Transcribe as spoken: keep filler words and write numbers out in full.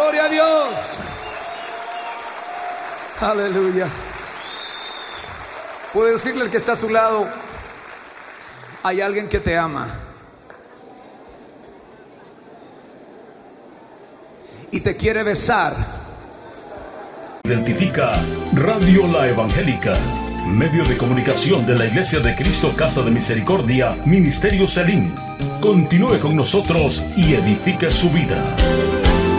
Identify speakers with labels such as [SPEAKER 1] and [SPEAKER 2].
[SPEAKER 1] gloria a Dios. Aleluya. Puede decirle al que está a su lado: hay alguien que te ama y te quiere besar.
[SPEAKER 2] Identifica Radio La Evangélica, medio de comunicación de la Iglesia de Cristo Casa de Misericordia, Ministerio Selim. Continúe con nosotros y edifique su vida.